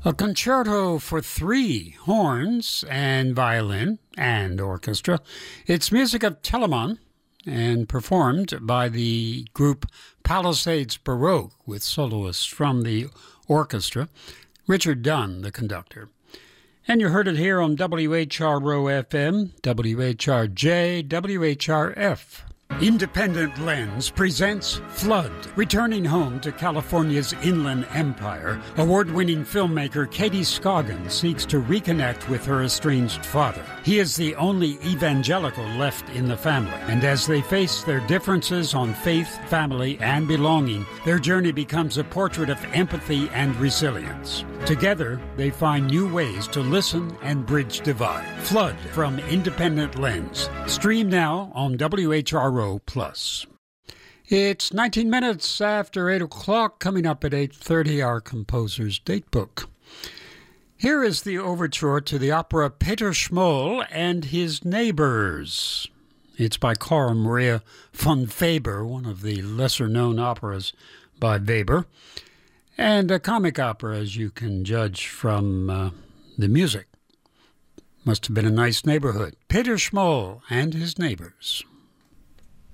A concerto for three horns and violin and orchestra. It's music of Telemann and performed by the group Palisades Baroque with soloists from the orchestra. Richard Dunn, the conductor. And you heard it here on WHRO FM, WHRJ, WHRF. Independent Lens presents Flood. Returning home to California's Inland Empire, award-winning filmmaker Katie Scoggins seeks to reconnect with her estranged father. He is the only evangelical left in the family, and as they face their differences on faith, family, and belonging, their journey becomes a portrait of empathy and resilience. Together, they find new ways to listen and bridge divide. Flood from Independent Lens. Stream now on WHRO+. It's 19 minutes after 8 o'clock, coming up at 8:30, our composer's datebook. Here is the overture to the opera Peter Schmoll and His Neighbors. It's by Clara Maria von Weber, one of the lesser-known operas by Weber, and a comic opera, as you can judge from the music. Must have been a nice neighborhood. Peter Schmoll and His Neighbors.